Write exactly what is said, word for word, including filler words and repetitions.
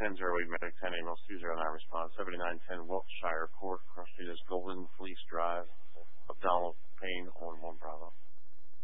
ten zero eight Medic ten, Amos two zero nine response, seventy-nine ten Wiltshire Court, cross street is Golden Fleece Drive.